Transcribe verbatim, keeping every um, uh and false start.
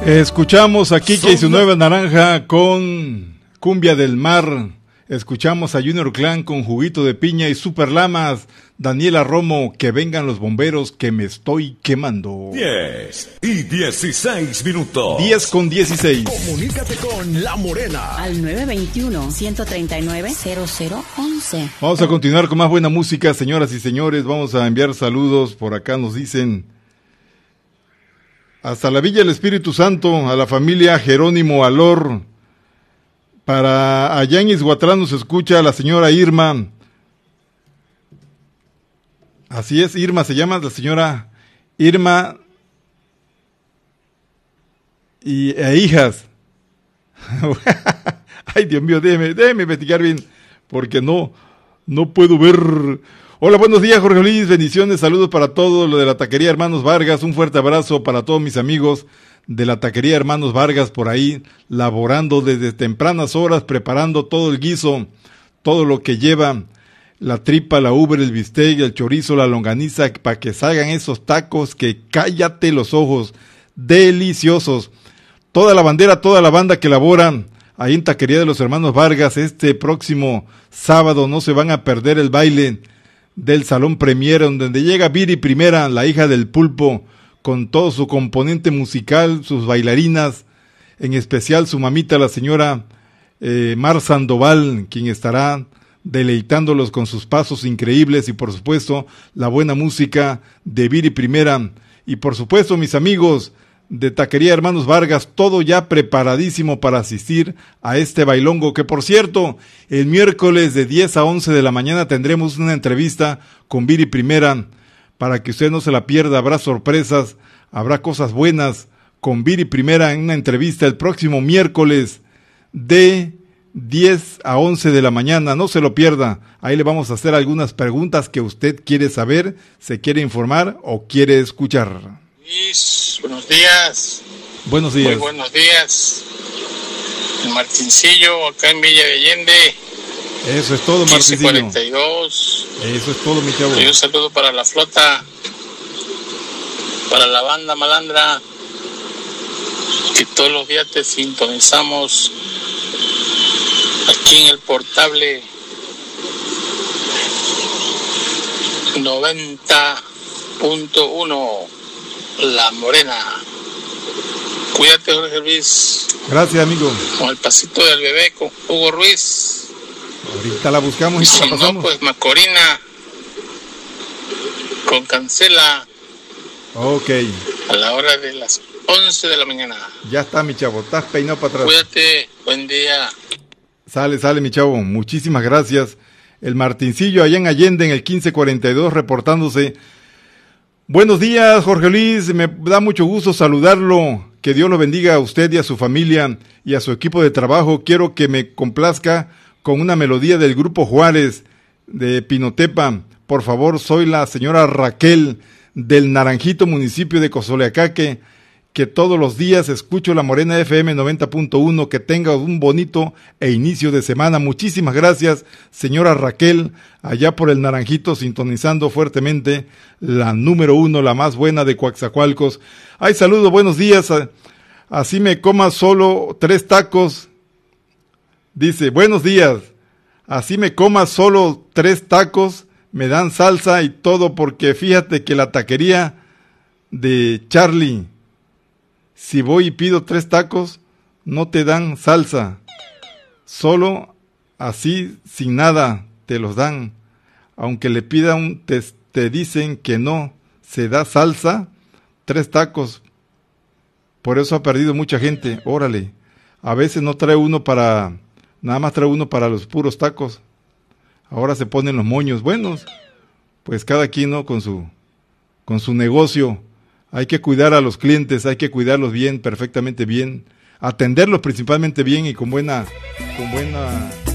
Escuchamos a Kike y su nueva naranja con Cumbia del Mar. Escuchamos a Junior Clan con Juguito de Piña y Super Lamas. Daniela Romo, que vengan los bomberos que me estoy quemando. diez y dieciséis minutos. diez con dieciséis. Comunícate con La Morena al nueve veintiuno, ciento treinta y nueve, cero cero once. Vamos a continuar con más buena música, señoras y señores. Vamos a enviar saludos. Por acá nos dicen: hasta la Villa del Espíritu Santo, a la familia Jerónimo Alor. Para allá en Izhuatlán nos escucha la señora Irma. Así es, Irma se llama, la señora Irma y, e hijas. Ay, Dios mío, déjeme, déjeme investigar bien, porque no, no puedo ver. Hola, buenos días, Jorge Luis, bendiciones, saludos para todos, lo de la Taquería Hermanos Vargas, un fuerte abrazo para todos mis amigos de la Taquería Hermanos Vargas por ahí, laborando desde tempranas horas, preparando todo el guiso, todo lo que lleva la tripa, la ubre, el bistec, el chorizo, la longaniza, para que salgan esos tacos que cállate los ojos, deliciosos. Toda la bandera, toda la banda que labora ahí en Taquería de los Hermanos Vargas, este próximo sábado no se van a perder el baile del Salón Premier, donde llega Viri Primera, la hija del Pulpo, con todo su componente musical, sus bailarinas, en especial su mamita, la señora eh, Mar Sandoval, quien estará deleitándolos con sus pasos increíbles y por supuesto la buena música de Viri Primera y por supuesto mis amigos de Taquería Hermanos Vargas, todo ya preparadísimo para asistir a este bailongo, que por cierto, el miércoles de diez a once de la mañana tendremos una entrevista con Viri Primera, para que usted no se la pierda, habrá sorpresas, habrá cosas buenas con Viri Primera en una entrevista el próximo miércoles de diez a once de la mañana, no se lo pierda, ahí le vamos a hacer algunas preguntas que usted quiere saber, se quiere informar o quiere escuchar. Luis, buenos días. Buenos días. Muy buenos días. El Martincillo, acá en Villa de Allende. Eso es todo, Martincillo. quince cuarenta y dos. Eso es todo, mi chavo. Y un saludo para la flota, para la banda malandra, que todos los días te sintonizamos aquí en el portable noventa punto uno. La Morena. Cuídate, Jorge Luis. Gracias, amigo. Con el pasito del bebé, con Hugo Ruiz. Ahorita la buscamos y, y si la pasamos. No, pues Macorina con Cancela. Ok. A la hora de las once de la mañana. Ya está, mi chavo. Estás peinado para atrás. Cuídate. Buen día. Sale, sale, mi chavo. Muchísimas gracias. El Martincillo allá en Allende, en el quince cuarenta y dos, reportándose. Buenos días, Jorge Luis, me da mucho gusto saludarlo, que Dios lo bendiga a usted y a su familia y a su equipo de trabajo. Quiero que me complazca con una melodía del Grupo Juárez de Pinotepa. Por favor, soy la señora Raquel del Naranjito, municipio de Cozoleacaque, que todos los días escucho la Morena F M noventa punto uno, que tenga un bonito e inicio de semana. Muchísimas gracias, señora Raquel, allá por el Naranjito, sintonizando fuertemente la número uno, la más buena de Coaxacualcos. Ay, saludo, buenos días, así me coma solo tres tacos, dice, buenos días, así me coma solo tres tacos, me dan salsa y todo, porque fíjate que la taquería de Charlie, si voy y pido tres tacos, no te dan salsa. Solo así, sin nada, te los dan. Aunque le pidan, te, te dicen que no se da salsa, tres tacos. Por eso ha perdido mucha gente. Órale. A veces no trae uno para, nada más trae uno para los puros tacos. Ahora se ponen los moños buenos. Pues cada quien, ¿no? Con su, con su negocio. Hay que cuidar a los clientes, hay que cuidarlos bien, perfectamente bien, atenderlos principalmente bien y con buena, con buena